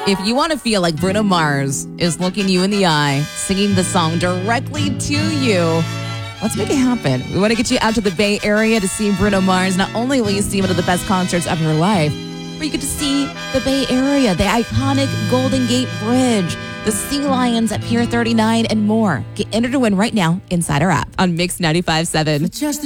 If you want to feel like Bruno Mars is looking you in the eye, singing the song directly to you, let's make it happen. We want to get you out to the Bay Area to see Bruno Mars. Not only will you see one of the best concerts of your life, but you get to see the Bay Area, the iconic Golden Gate Bridge, the Sea Lions at Pier 39, and more. Get entered to win right now inside our app on Mix 95.7. Just